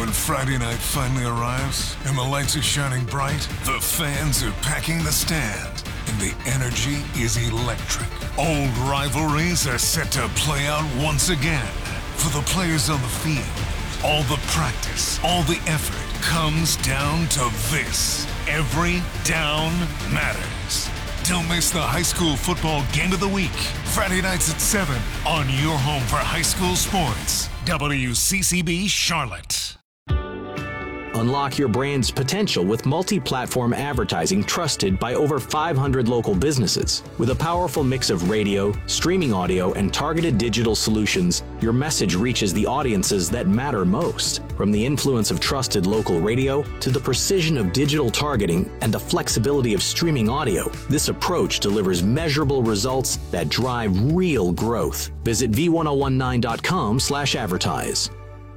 When Friday night finally arrives and the lights are shining bright, the fans are packing the stand, and the energy is electric. Old rivalries are set to play out once again. For the players on the field, all the practice, all the effort comes down to this. Every down matters. Don't miss the high school football game of the week. Friday nights at 7 on your home for high school sports. WCCB Charlotte. Unlock your brand's potential with multi-platform advertising trusted by over 500 local businesses. With a powerful mix of radio, streaming audio, and targeted digital solutions, your message reaches the audiences that matter most. From the influence of trusted local radio to the precision of digital targeting and the flexibility of streaming audio, this approach delivers measurable results that drive real growth. Visit v1019.com/advertise.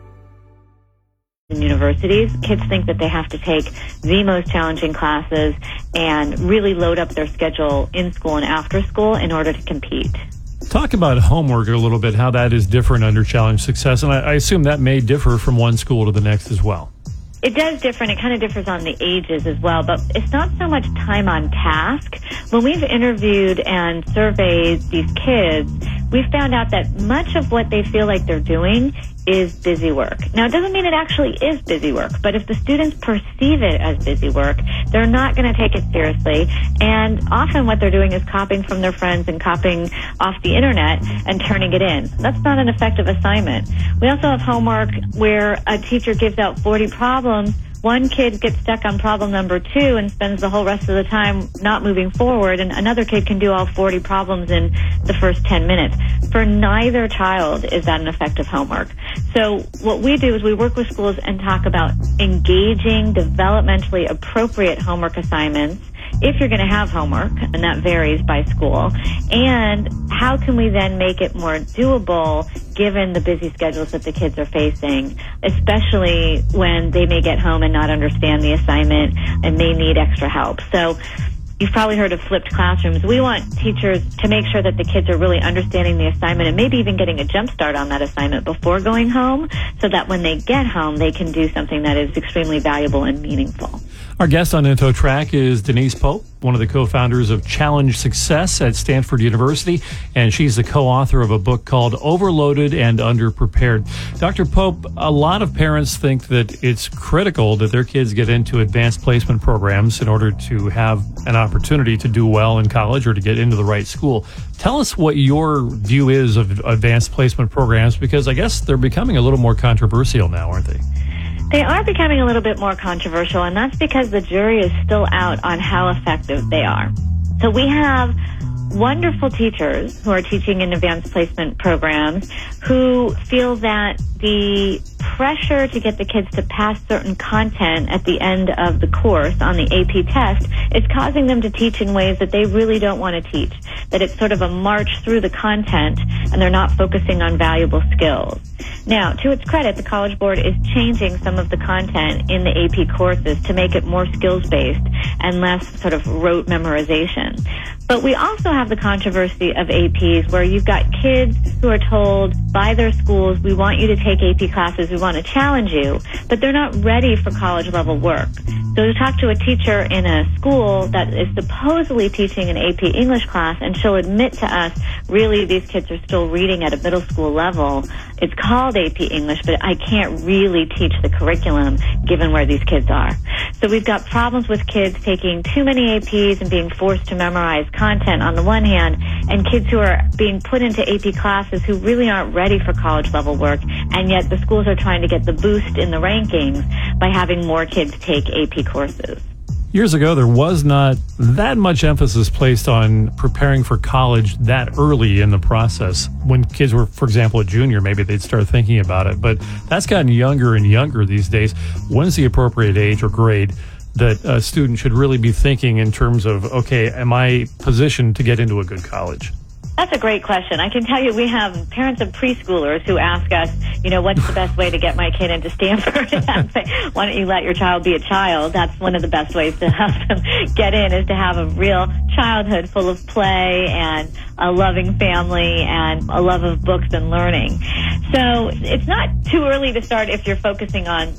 In universities, kids think that they have to take the most challenging classes and really load up their schedule in school and after school in order to compete. Talk about homework a little bit, how that is different under Challenge Success, and I assume that may differ from one school to the next as well. It does differ, and it kind of differs on the ages as well, but it's not so much time on task. When we've interviewed and surveyed these kids, we've found out that much of what they feel like they're doing is busy work. Now, it doesn't mean it actually is busy work, but if the students perceive it as busy work, they're not going to take it seriously, and often what they're doing is copying from their friends and copying off the internet and turning it in. That's not an effective assignment. We also have homework where a teacher gives out 40 problems. One kid gets stuck on problem number 2 and spends the whole rest of the time not moving forward, and another kid can do all 40 problems in the first 10 minutes. For neither child is that an effective homework. So what we do is we work with schools and talk about engaging, developmentally appropriate homework assignments, if you're going to have homework, and that varies by school, and how can we then make it more doable given the busy schedules that the kids are facing, especially when they may get home and not understand the assignment and may need extra help. So you've probably heard of flipped classrooms. We want teachers to make sure that the kids are really understanding the assignment and maybe even getting a jump start on that assignment before going home, so that when they get home, they can do something that is extremely valuable and meaningful. Our guest on InfoTrack is Denise Pope, one of the co-founders of Challenge Success at Stanford University, and she's the co-author of a book called Overloaded and Underprepared. Dr. Pope, a lot of parents think that it's critical that their kids get into advanced placement programs in order to have an opportunity to do well in college or to get into the right school. Tell us what your view is of advanced placement programs, because I guess they're becoming a little more controversial now, aren't they? They are becoming a little bit more controversial, and that's because the jury is still out on how effective they are. So we have wonderful teachers who are teaching in advanced placement programs who feel that the pressure to get the kids to pass certain content at the end of the course on the AP test is causing them to teach in ways that they really don't want to teach, that it's sort of a march through the content and they're not focusing on valuable skills. Now, to its credit, the College Board is changing some of the content in the AP courses to make it more skills-based and less sort of rote memorization. But we also have the controversy of APs where you've got kids who are told by their schools, we want you to take AP classes, we want to challenge you, but they're not ready for college-level work. So to talk to a teacher in a school that is supposedly teaching an AP English class, and she'll admit to us, really, these kids are still reading at a middle school level. It's called AP English, but I can't really teach the curriculum given where these kids are. So we've got problems with kids taking too many APs and being forced to memorize content on the one hand, and kids who are being put into AP classes who really aren't ready for college-level work, and yet the schools are trying to get the boost in the rankings by having more kids take AP courses. Years ago, there was not that much emphasis placed on preparing for college that early in the process. When kids were, for example, a junior, maybe they'd start thinking about it. But that's gotten younger and younger these days. When's the appropriate age or grade that a student should really be thinking in terms of, okay, am I positioned to get into a good college? That's a great question. I can tell you we have parents of preschoolers who ask us, what's the best way to get my kid into Stanford? And I say, why don't you let your child be a child? That's one of the best ways to help them get in, is to have a real childhood full of play and a loving family and a love of books and learning. So it's not too early to start if you're focusing on